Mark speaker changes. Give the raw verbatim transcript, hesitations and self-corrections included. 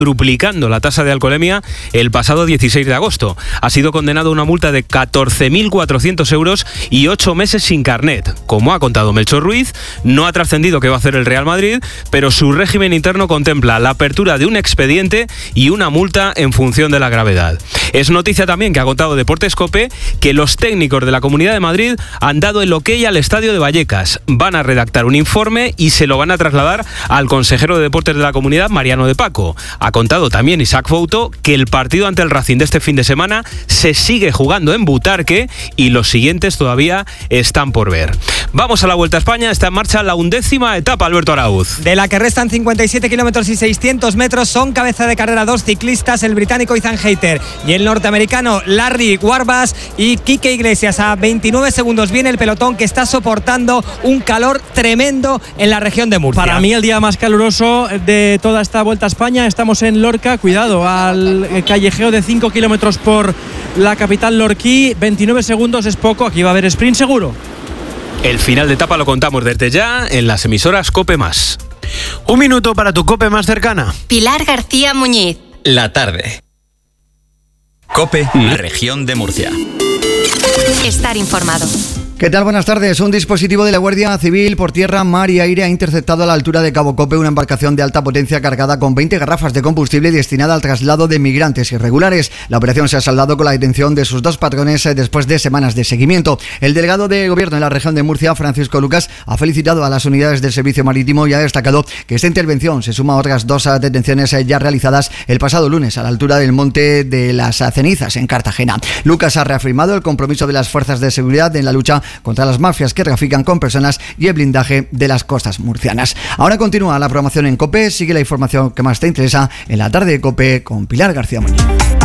Speaker 1: triplicando la tasa de alcoholemia el pasado dieciséis de agosto. Ha sido condenado a una multa de catorce mil cuatrocientos euros y ocho meses sin carnet. Como ha contado Melchor Ruiz, no ha trascendido qué va a hacer el Real Madrid, pero su régimen interno contempla la apertura de un expediente y una multa en función de la gravedad. Es noticia también que ha contado Deportes COPE que los técnicos de la Comunidad de Madrid han dado el ok al estadio de Vallecas. Van a redactar un informe y se lo van a trasladar al consejero de Deportes de la Comunidad, Mariano de Paco. Ha contado también Isaac Fouto que el partido ante el Racing de este fin de semana se sigue jugando en Butarque y los siguientes todavía están por ver. Vamos a la Vuelta a España, está en marcha la undécima etapa, Alberto Arauz.
Speaker 2: De la que restan cincuenta y siete kilómetros y seiscientos metros, son cabeza de carrera dos ciclistas, el británico Ethan Hayter y el norteamericano Larry Warbasse y Quique Iglesias. A veintinueve segundos viene el pelotón, que está soportando un calor tremendo en la región de Murcia.
Speaker 3: Para mí el día más caluroso de toda esta Vuelta a España. Estamos en Lorca, cuidado al callejeo de cinco kilómetros por la capital lorquí. veintinueve segundos es poco, aquí va a haber sprint seguro.
Speaker 1: El final de etapa lo contamos desde ya en las emisoras COPE más.
Speaker 4: Un minuto para tu COPE más cercana.
Speaker 5: Pilar García Muñiz.
Speaker 6: La tarde. COPE, la región de Murcia.
Speaker 5: Estar informado.
Speaker 7: ¿Qué tal? Buenas tardes. Un dispositivo de la Guardia Civil por tierra, mar y aire ha interceptado a la altura de Cabo Cope una embarcación de alta potencia cargada con veinte garrafas de combustible destinada al traslado de migrantes irregulares. La operación se ha saldado con la detención de sus dos patrones después de semanas de seguimiento. El delegado de Gobierno en la región de Murcia, Francisco Lucas, ha felicitado a las unidades del Servicio Marítimo y ha destacado que esta intervención se suma a otras dos detenciones ya realizadas el pasado lunes a la altura del Monte de las Cenizas, en Cartagena. Lucas ha reafirmado el compromiso de las fuerzas de seguridad en la lucha contra las mafias que trafican con personas y el blindaje de las costas murcianas. Ahora continúa la programación en COPE. Sigue la información que más te interesa en la tarde de COPE con Pilar García Muñoz.